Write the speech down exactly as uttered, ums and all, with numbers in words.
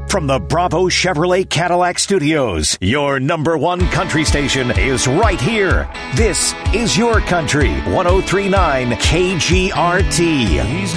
From the Bravo Chevrolet Cadillac Studios, your number one country station is right here. This is your country, one oh three point nine K G R T. He's